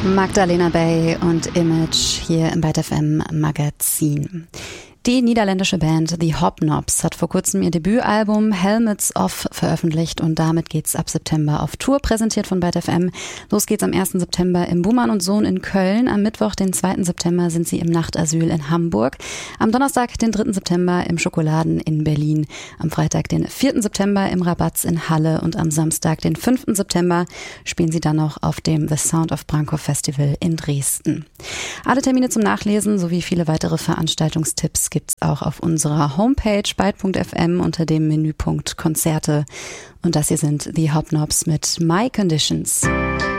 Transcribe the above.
Magdalena Bay und Image hier im Byte FM Magazin. Die niederländische Band The Hobnobs hat vor kurzem ihr Debütalbum Helmets Off veröffentlicht und damit geht's ab September auf Tour, präsentiert von Byte FM. Los geht's am 1. September im Buhmann & Sohn in Köln. Am Mittwoch, den 2. September, sind sie im Nachtasyl in Hamburg. Am Donnerstag, den 3. September, im Schokoladen in Berlin. Am Freitag, den 4. September, im Rabatz in Halle und am Samstag, den 5. September, spielen sie dann noch auf dem The Sound of Brankow Festival in Dresden. Alle Termine zum Nachlesen sowie viele weitere Veranstaltungstipps gibt's auch auf unserer Homepage byte.fm unter dem Menüpunkt Konzerte. Und das hier sind The Hobnobs mit My Conditions.